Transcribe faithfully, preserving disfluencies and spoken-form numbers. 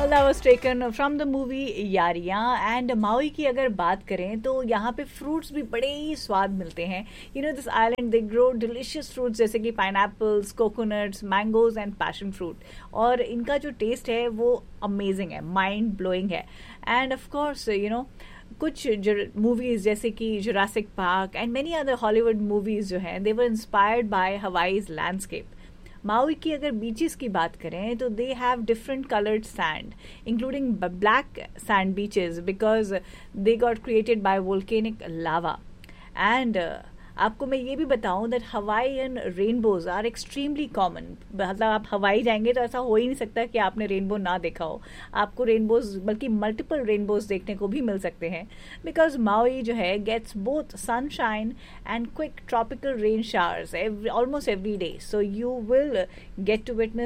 that was taken from the movie यारियाँ. And MAUI की अगर बात करें तो यहाँ पे फ्रूट्स भी बड़े ही स्वाद मिलते हैं. You know this island they grow delicious fruits जैसे कि pineapples, coconuts, mangoes and passion fruit. और इनका जो टेस्ट है वो अमेजिंग है, माइंड ब्लोइंग है. End of course you know कुछ मूवीज जैसे कि Jurassic park and many other Hollywood movies जो हैं दे were inspired by हवाईज landscape. MAUI की अगर बीचेस की बात करें तो they have different coloured sand including black sand beaches because they got created by volcanic lava. And आपको मैं ये भी बताऊं that Hawaiian rainbows are extremely common. मतलब आप हवाई जाएंगे तो ऐसा हो ही नहीं सकता कि आपने रेनबो ना देखा हो. आपको रेनबोज बल्कि मल्टीपल रेनबोज देखने को भी मिल सकते हैं बिकॉज माउई जो है gets both sunshine and quick tropical rain showers almost every day. So you will get to witness